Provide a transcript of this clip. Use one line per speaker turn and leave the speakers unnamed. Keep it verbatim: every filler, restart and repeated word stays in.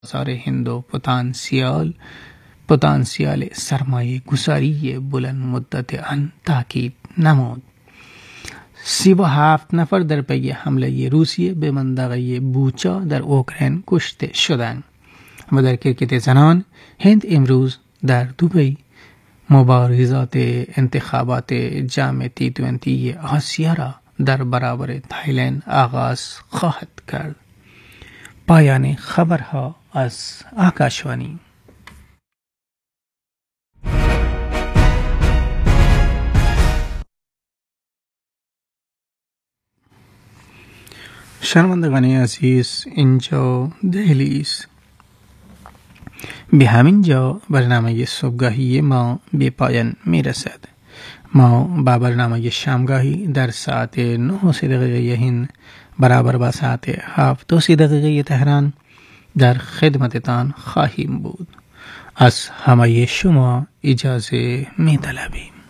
بازار هند و پتانسیال پتانسیال سرمایه گذاری بلند مدت آن تاکید نمود. سی و هفت نفر در پی حمله روسیه به منطقه بوچا در اوکراین کشته شدند. و در کرکت زنان، هند امروز در دبی مبارزات انتخابات جام تی بیست آسیا را در برابر تایلند آغاز خواهد کرد. پایان خبرها از آکاشوانی. شنوندگان عزیز، اینجا دهلی است. به همین جا برنامه صبحگاهی ما به پایان می رسد. ما با برنامه شامگاهی در ساعت نه و سی دقیقه هند برابر با ساعت هفت و سی دقیقه تهران در خدمتتان خواهیم بود. از همه شما اجازه می طلبیم.